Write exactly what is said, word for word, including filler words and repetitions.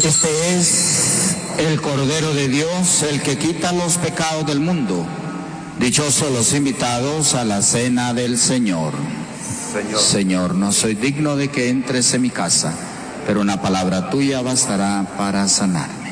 Este es el Cordero de Dios, el que quita los pecados del mundo. Dichosos los invitados a la cena del Señor. Señor. Señor, no soy digno de que entres en mi casa, pero una palabra tuya bastará para sanar.